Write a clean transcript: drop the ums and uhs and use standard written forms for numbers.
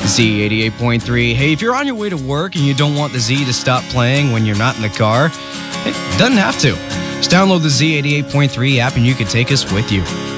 Z88.3. Hey, if you're on your way to work and you don't want the Z to stop playing when you're not in the car, it doesn't have to. Just download the Z88.3 app and you can take us with you.